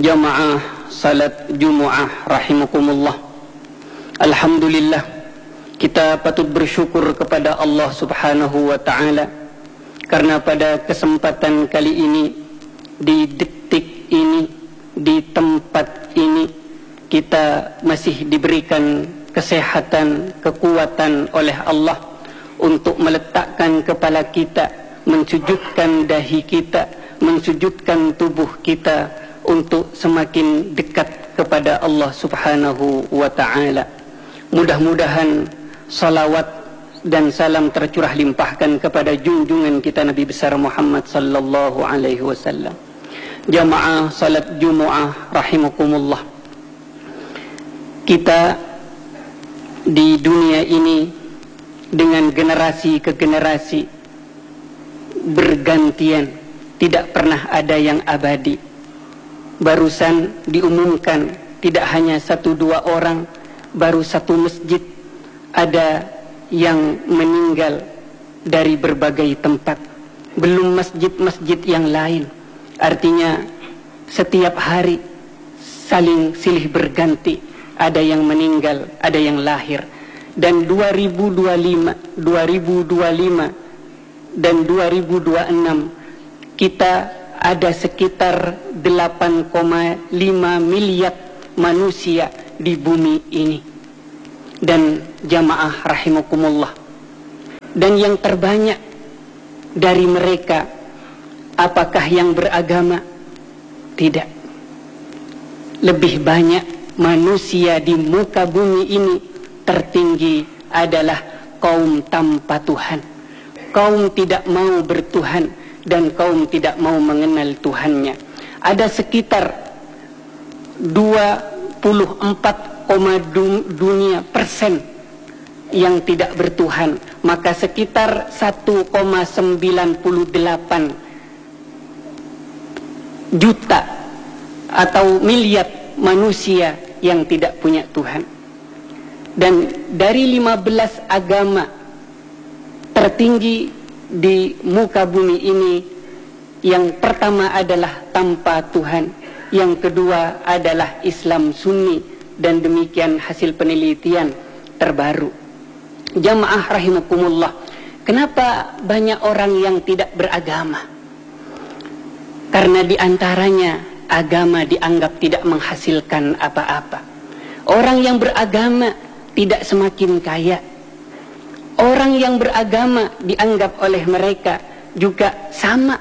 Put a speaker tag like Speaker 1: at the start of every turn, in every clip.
Speaker 1: Jamaah salat Jumu'ah rahimakumullah. Alhamdulillah, kita patut bersyukur kepada Allah Subhanahu wa ta'ala karena pada kesempatan kali ini, di detik ini, di tempat ini, kita masih diberikan kesehatan, kekuatan oleh Allah untuk meletakkan kepala kita, mensujudkan dahi kita, mensujudkan tubuh kita untuk semakin dekat kepada Allah Subhanahu wa ta'ala. Mudah-mudahan salawat dan salam tercurah limpahkan kepada junjungan kita Nabi besar Muhammad sallallahu alaihi wasallam. Jamaah salat Jumu'ah rahimakumullah. Kita di dunia ini dengan generasi ke generasi bergantian, tidak pernah ada yang abadi. Barusan diumumkan tidak hanya 1-2 orang, baru satu masjid ada yang meninggal dari berbagai tempat, belum masjid-masjid yang lain. Artinya setiap hari saling silih berganti, ada yang meninggal, ada yang lahir. Dan 2025 dan 2026 kita ada sekitar 8,5 miliar manusia di bumi ini. Dan jamaah rahimakumullah, dan yang terbanyak dari mereka apakah yang beragama? Tidak. Lebih banyak manusia di muka bumi ini tertinggi adalah kaum tanpa Tuhan, kaum tidak mau bertuhan, dan kaum tidak mau mengenal Tuhannya. Ada sekitar 24,2% yang tidak bertuhan, maka sekitar 1,98 juta atau miliar manusia yang tidak punya Tuhan. Dan dari 15 agama tertinggi di muka bumi ini, yang pertama adalah tanpa Tuhan, yang kedua adalah Islam Sunni, dan demikian hasil penelitian terbaru. Jamaah rahimakumullah, kenapa banyak orang yang tidak beragama? Karena diantaranya agama dianggap tidak menghasilkan apa-apa. Orang yang beragama tidak semakin kaya. Orang yang beragama dianggap oleh mereka juga sama,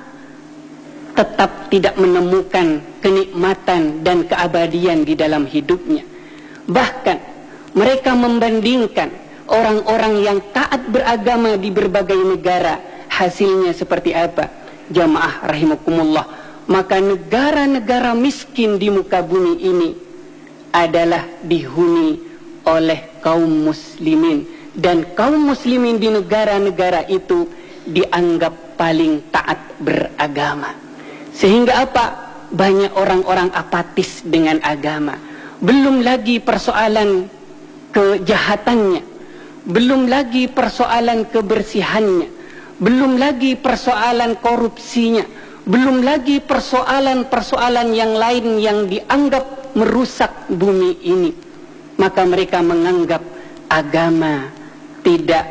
Speaker 1: tetap tidak menemukan kenikmatan dan keabadian di dalam hidupnya. Bahkan mereka membandingkan orang-orang yang taat beragama di berbagai negara, hasilnya seperti apa? Jamaah rahimakumullah, maka negara-negara miskin di muka bumi ini adalah dihuni oleh kaum muslimin. Dan kaum muslimin di negara-negara itu dianggap paling taat beragama. Sehingga apa? Banyak orang-orang apatis dengan agama. Belum lagi persoalan kejahatannya, belum lagi persoalan kebersihannya, belum lagi persoalan korupsinya, belum lagi persoalan-persoalan yang lain yang dianggap merusak bumi ini. Maka mereka menganggap agama tidak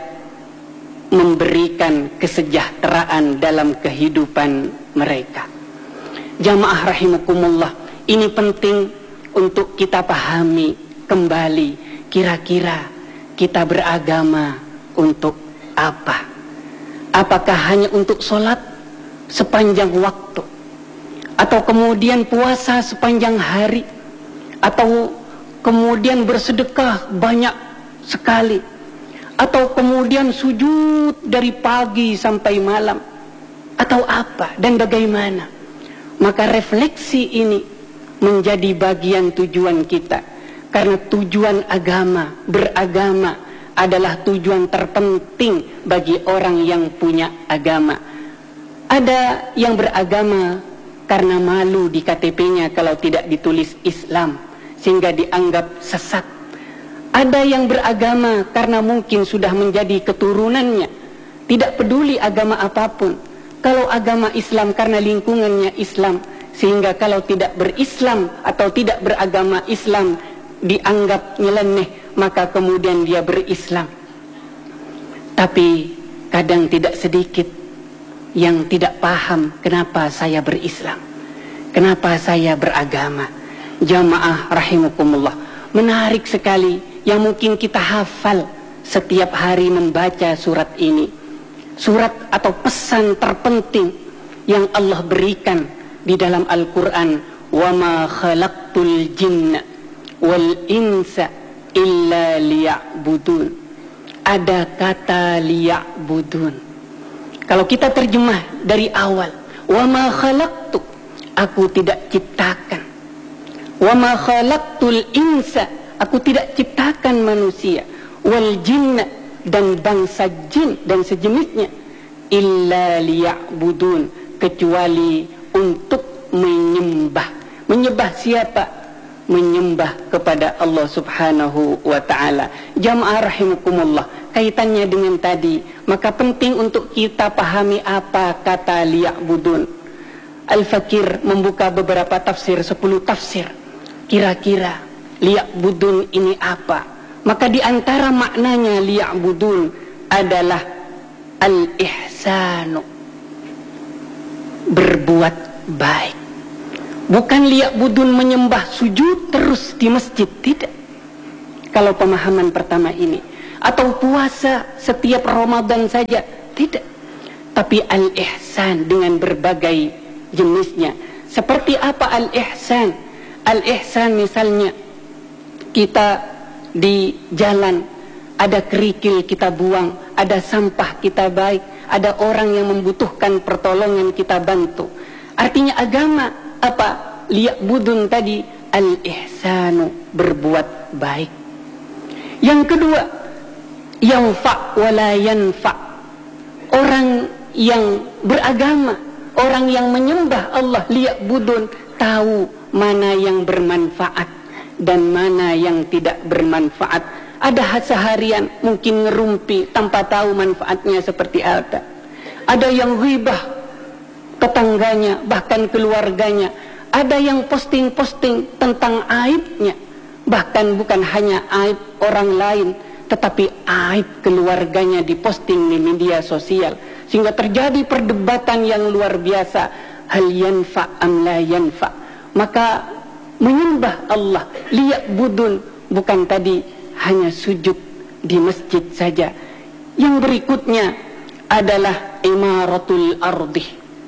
Speaker 1: memberikan kesejahteraan dalam kehidupan mereka. Jamaah rahimakumullah, ini penting untuk kita pahami kembali, kira-kira kita beragama untuk apa? Apakah hanya untuk sholat sepanjang waktu, atau kemudian puasa sepanjang hari, atau kemudian bersedekah banyak sekali, atau kemudian sujud dari pagi sampai malam, atau apa dan bagaimana? Maka refleksi ini menjadi bagian tujuan kita, karena tujuan agama, beragama adalah tujuan terpenting bagi orang yang punya agama. Ada yang beragama karena malu di KTP-nya kalau tidak ditulis Islam, sehingga dianggap sesat. Ada yang beragama karena mungkin sudah menjadi keturunannya, tidak peduli agama apapun. Kalau agama Islam karena lingkungannya Islam, sehingga kalau tidak berislam atau tidak beragama Islam dianggap nyeleneh, maka kemudian dia berislam. Tapi kadang tidak sedikit yang tidak paham kenapa saya berislam, kenapa saya beragama. Jamaah rahimakumullah, menarik sekali yang mungkin kita hafal setiap hari membaca surat ini. Surat atau pesan terpenting yang Allah berikan di dalam Al-Quran. Wa ma khalaqtul jinna wal insa illa liya'budun. Ada kata liya'budun. Kalau kita terjemah dari awal, wa ma khalaqtu, aku tidak ciptakan. Wa ma khalaqtul insa, aku tidak ciptakan manusia. Wal jinna, dan bangsa jin dan sejenisnya, illa liya'budun, kecuali untuk menyembah. Menyembah siapa? Menyembah kepada Allah Subhanahu wa ta'ala. Jamaah rahimakumullah, kaitannya dengan tadi, maka penting untuk kita pahami apa kata liya'budun. Al-Fakir membuka beberapa tafsir, 10 tafsir. Kira-kira liya'budun ini apa? Maka di antara maknanya liya'budun adalah al-ihsanu, berbuat baik. Bukan liya'budun menyembah sujud terus di masjid, tidak. Kalau pemahaman pertama ini, atau puasa setiap Ramadan saja, tidak. Tapi al-ihsan dengan berbagai jenisnya. Seperti apa al-ihsan? Al-ihsan misalnya kita di jalan, ada kerikil kita buang, ada sampah kita baik, ada orang yang membutuhkan pertolongan kita bantu. Artinya agama apa? Liya'budun tadi, al-ihsanu, berbuat baik. Yang kedua, yanfa' wala yanfa', orang yang beragama, orang yang menyembah Allah, liya'budun, tahu mana yang bermanfaat dan mana yang tidak bermanfaat. Ada seharian mungkin ngerumpi tanpa tahu manfaatnya seperti apa. Ada yang ghibah tetangganya, bahkan keluarganya. Ada yang posting-posting tentang aibnya, bahkan bukan hanya aib orang lain, tetapi aib keluarganya diposting di media sosial, sehingga terjadi perdebatan yang luar biasa. Hal yanfa' am la yanfa'. Maka menyembah Allah, liya'budun, bukan tadi hanya sujud di masjid saja. Yang berikutnya adalah imaratul ardi,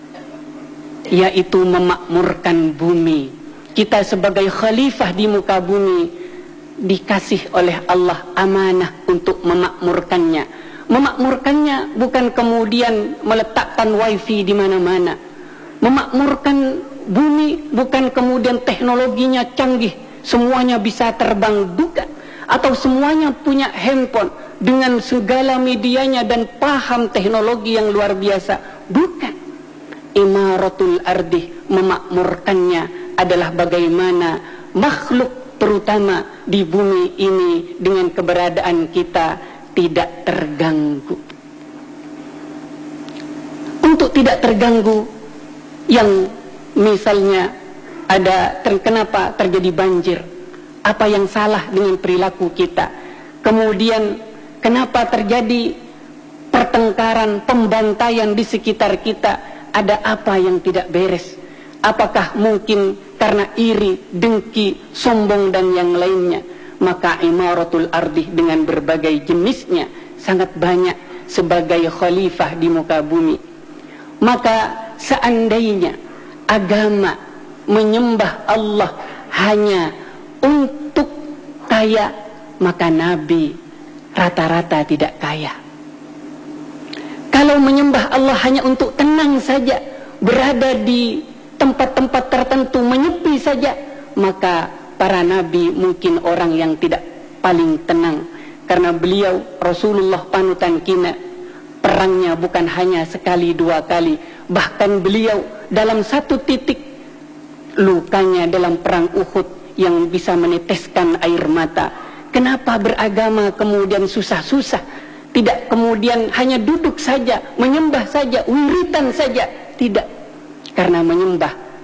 Speaker 1: yaitu memakmurkan bumi. Kita sebagai khalifah di muka bumi dikasih oleh Allah amanah untuk memakmurkannya. Memakmurkannya bukan kemudian meletakkan wifi di mana-mana. Memakmurkan bumi bukan kemudian teknologinya canggih, semuanya bisa terbang, bukan. Atau semuanya punya handphone dengan segala medianya dan paham teknologi yang luar biasa, bukan. Imaratul ardi, memakmurkannya adalah bagaimana makhluk terutama di bumi ini dengan keberadaan kita tidak terganggu. Untuk tidak terganggu, yang misalnya ada kenapa terjadi banjir, apa yang salah dengan perilaku kita, kemudian kenapa terjadi pertengkaran, pembantaian di sekitar kita, ada apa yang tidak beres, apakah mungkin karena iri, dengki, sombong dan yang lainnya. Maka imaratul ardi dengan berbagai jenisnya sangat banyak sebagai khalifah di muka bumi. Maka seandainya agama menyembah Allah hanya untuk kaya, maka Nabi rata-rata tidak kaya. Kalau menyembah Allah hanya untuk tenang saja, berada di tempat-tempat tertentu, menyepi saja, maka para Nabi mungkin orang yang tidak paling tenang. Karena beliau Rasulullah panutan kita, perangnya bukan hanya sekali dua kali, bahkan beliau dalam satu titik lukanya dalam perang Uhud yang bisa meneteskan air mata. Kenapa beragama kemudian susah-susah? Tidak kemudian hanya duduk saja, menyembah saja, wiritan saja. Tidak. Karena menyembah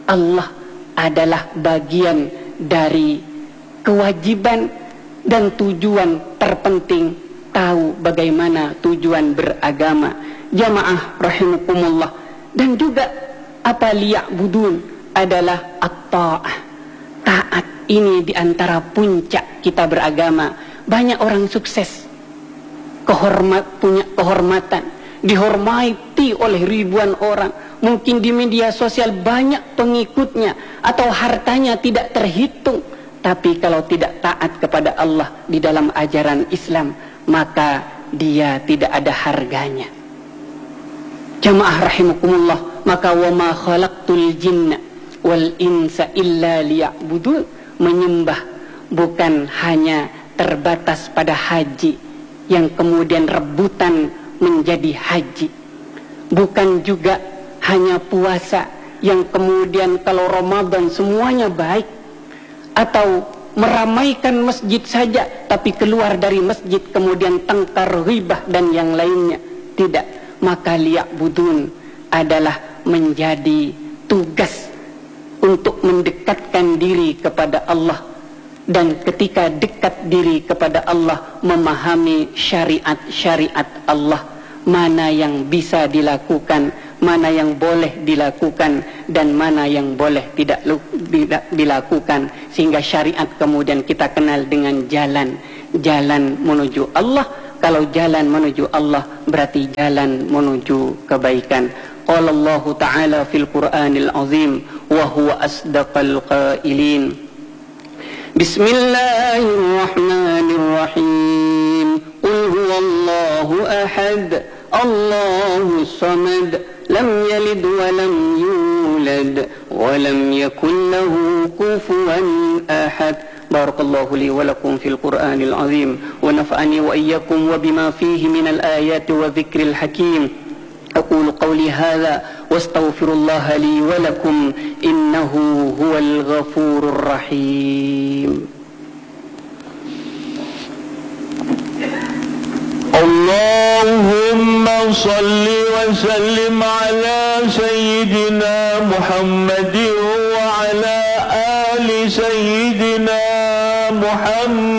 Speaker 1: Allah adalah bagian dari kewajiban dan tujuan terpenting tahu bagaimana tujuan beragama. Jamaah rahimakumullah. Dan juga apa liya'budun adalah at-ta'ah. Taat ini diantara puncak kita beragama. Banyak orang sukses, punya kehormatan, dihormati oleh ribuan orang. Mungkin di media sosial banyak pengikutnya, atau hartanya tidak terhitung. Tapi kalau tidak taat kepada Allah di dalam ajaran Islam, maka dia tidak ada harganya. Jamaah rahimakumullah, maka wa ma khalaqtul jinna wal insa illa liya'budun, menyembah bukan hanya terbatas pada haji yang kemudian rebutan menjadi haji, bukan juga hanya puasa yang kemudian kalau Ramadan semuanya baik, atau meramaikan masjid saja tapi keluar dari masjid kemudian tengkar, ghibah dan yang lainnya. Tidak. Maka liya'budun adalah menjadi tugas untuk mendekatkan diri kepada Allah. Dan ketika dekat diri kepada Allah, memahami syariat-syariat Allah, mana yang bisa dilakukan, mana yang boleh dilakukan, dan mana yang boleh tidak dilakukan. Sehingga syariat kemudian kita kenal dengan jalan menuju Allah. Kalau jalan menuju Allah berarti jalan menuju kebaikan. Qala Allah Ta'ala fil Qur'anil Azim wa huwa asdaqal qailin. Bismillahirrahmanirrahim. Qul huwallahu ahad, Allahus samad, lam yalid wa lam yulad wa lam yakul lahu kufuwan ahad. Barakallahu li wa lakum fil Qur'anil azim wa nafa'ani wa iyyakum wa bima fihi minal ayati wa dhikril hakim. Aqulu qawli hadha wa astaghfirullaha li wa lakum innahu huwal ghafurur rahim.
Speaker 2: Allahumma salli wa sallim ala sayyidina Muhammadin wa ala ali sayyidina Muhammad